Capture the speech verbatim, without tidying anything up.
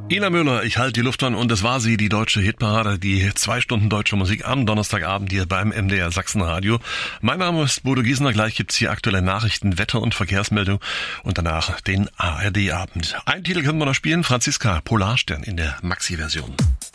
Ina Müller, ich halte die Luft an, und das war sie, die deutsche Hitparade, die zwei Stunden deutsche Musik am Donnerstagabend hier beim M D R Sachsenradio. Mein Name ist Bodo Giesner, gleich gibt's hier aktuelle Nachrichten, Wetter- und Verkehrsmeldung und danach den A R D-Abend. Einen Titel können wir noch spielen, Franziska, Polarstern in der Maxi-Version.